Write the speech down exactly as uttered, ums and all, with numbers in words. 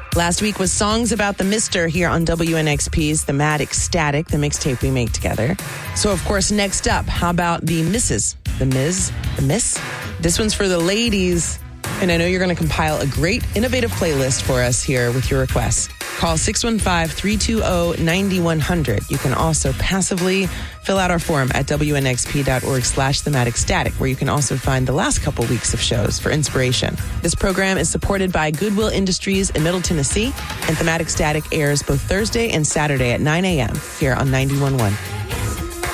Last week was Songs About the Mister here on W N X P's Thematic Static, the mixtape we make together. So, of course, next up, how about the Misses? The Miz? The Miss? This one's for the ladies. And I know you're going to compile a great, innovative playlist for us here with your requests. Call six one five, three two zero, nine one zero zero. You can also passively fill out our form at W N X P dot org slash thematic static, where you can also find the last couple weeks of shows for inspiration. This program is supported by Goodwill Industries in Middle Tennessee, and Thematic Static airs both Thursday and Saturday at nine a.m. here on ninety-one point one.